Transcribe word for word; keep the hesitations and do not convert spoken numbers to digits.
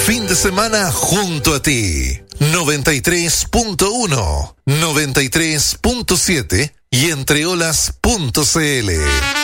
fin de semana junto a ti. noventa y tres punto uno, noventa y tres punto siete y entreolas punto c l.